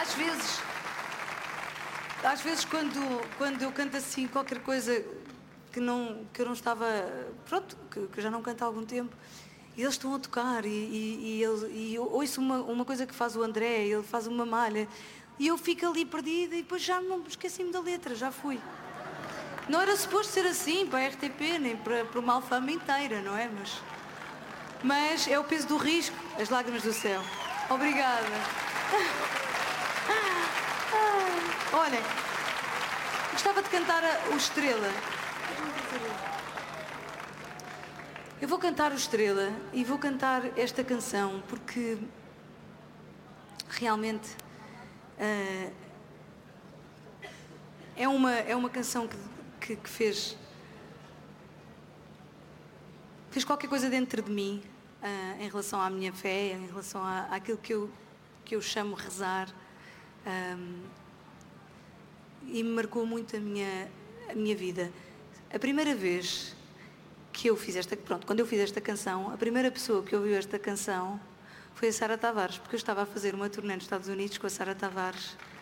às vezes quando eu canto assim qualquer coisa que eu não estava, pronto, que eu já não canto há algum tempo, e eles estão a tocar e eu ouço uma coisa que faz o André, ele faz uma malha, e eu fico ali perdida e depois já não esqueci-me da letra, já fui. Não era suposto ser assim para a RTP, nem para uma Alfama inteira, não é? Mas é o peso do risco, as lágrimas do céu. Obrigada. Olhem, gostava de cantar o Estrela. Eu vou cantar o Estrela e vou cantar esta canção porque realmente é uma canção que fez qualquer coisa dentro de mim em relação à minha fé, em relação àquilo que eu chamo rezar, e me marcou muito a minha vida. A primeira vez que eu fiz quando eu fiz esta canção, a primeira pessoa que ouviu esta canção foi a Sara Tavares, porque eu estava a fazer uma turnê nos Estados Unidos com a Sara Tavares